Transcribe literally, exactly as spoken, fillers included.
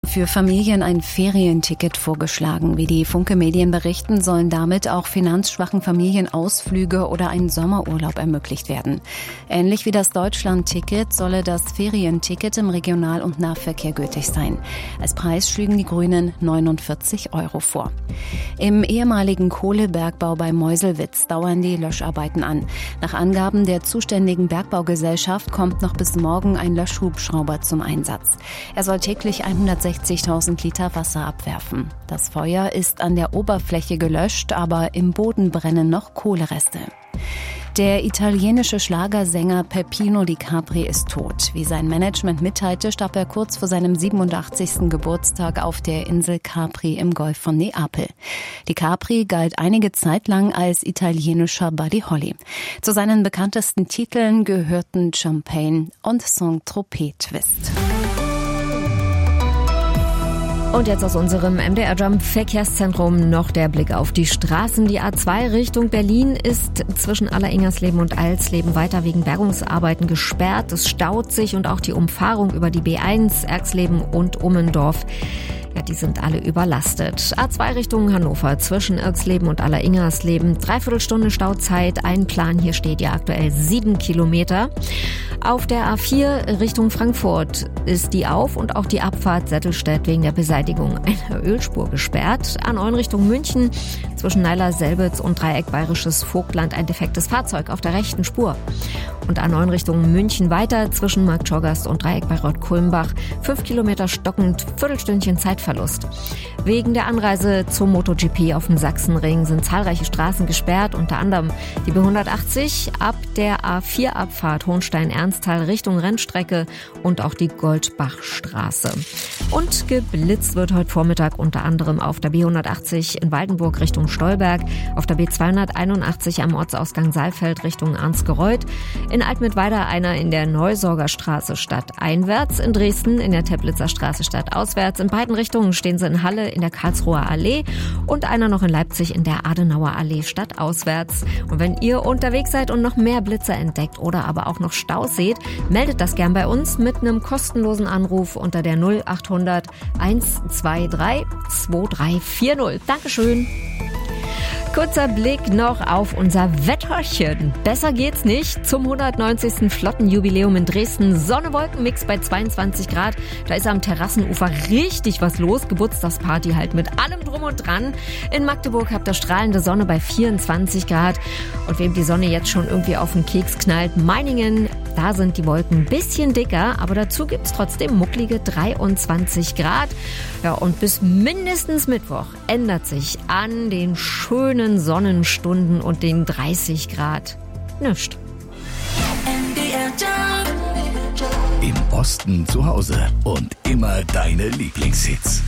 für Familien ein Ferienticket vorgeschlagen. Wie die Funke-Medien berichten, sollen damit auch finanzschwachen Familien Ausflüge oder ein Sommerurlaub ermöglicht werden. Ähnlich wie das Deutschland-Ticket solle das Ferienticket im Regional- und Nahverkehr gültig sein. Als Preis schlügen die Grünen neunundvierzig Euro vor. Im ehemaligen Kohlebergbau bei Meuselwitz dauern die Löscharbeiten an. Nach Angaben der zuständigen Bergbaugesellschaft kommt noch bis morgen ein Löschhubschrauber zum Einsatz. Er soll täglich hundertsechzigtausend Liter Wasser abwerfen. Das Feuer ist an der Oberfläche gelöscht, aber im Boden brennen noch Kohlereste. Der italienische Schlagersänger Peppino Di Capri ist tot. Wie sein Management mitteilte, starb er kurz vor seinem siebenundachtzigsten Geburtstag auf der Insel Capri im Golf von Neapel. Di Capri galt einige Zeit lang als italienischer Buddy Holly. Zu seinen bekanntesten Titeln gehörten Champagne und Saint-Tropez Twist. Und jetzt aus unserem M D R-Jump-Verkehrszentrum noch der Blick auf die Straßen. Die A zwei Richtung Berlin ist zwischen Alleringersleben und Eilsleben weiter wegen Bergungsarbeiten gesperrt. Es staut sich und auch die Umfahrung über die B eins, Erxleben und Ummendorf. Ja, die sind alle überlastet. A zwei Richtung Hannover zwischen Irxleben und Alleringersleben. Dreiviertel Stunde Stauzeit. Ein Plan hier steht ja aktuell sieben Kilometer. Auf der A vier Richtung Frankfurt ist die Auf- und auch die Abfahrt Settelstedt wegen der Beseitigung einer Ölspur gesperrt. A neun Richtung München zwischen Neiler-Selbitz und Dreieck Bayerisches Vogtland ein defektes Fahrzeug auf der rechten Spur. Und A neun Richtung München weiter zwischen Marktschorgast und Dreieck Bayreuth-Kulmbach. Fünf Kilometer stockend, Viertelstündchen Zeitverlust. Wegen der Anreise zum MotoGP auf dem Sachsenring sind zahlreiche Straßen gesperrt, unter anderem die B hundertachtzig ab der A vier Abfahrt Hohenstein-Ernsthal Richtung Rennstrecke und auch die Goldbachstraße. Und geblitzt wird heute Vormittag unter anderem auf der B hundertachtzig in Waldenburg Richtung Stolberg, auf der B zweihunderteinundachtzig am Ortsausgang Saalfeld Richtung Arnsgereuth, in Altmittweida einer in der Neusorgerstraße stadteinwärts, in Dresden in der Teplitzer Straße stadtauswärts, in beiden Richtungen stehen sie in Halle in der Karlsruher Allee und einer noch in Leipzig in der Adenauer Allee stadtauswärts. Und wenn ihr unterwegs seid und noch mehr Blitzer entdeckt oder aber auch noch Staus seht, meldet das gern bei uns mit einem kostenlosen Anruf unter der null achthundert hundertzweiundzwanzig zweiunddreißig vierzig. Dankeschön. Kurzer Blick noch auf unser Wetterchen. Besser geht's nicht. Zum hundertneunzigsten Flottenjubiläum in Dresden. Sonne-Wolken-Mix bei zweiundzwanzig Grad. Da ist am Terrassenufer richtig was los. Geburtstagsparty halt mit allem drum und dran. In Magdeburg habt ihr strahlende Sonne bei vierundzwanzig Grad. Und wem die Sonne jetzt schon irgendwie auf den Keks knallt, Meiningen, da sind die Wolken ein bisschen dicker. Aber dazu gibt's trotzdem mucklige dreiundzwanzig Grad. Ja, und bis mindestens Mittwoch ändert sich an den schönen Sonnenstunden und den dreißig Grad nichts. Im Osten zu Hause und immer deine Lieblingshits.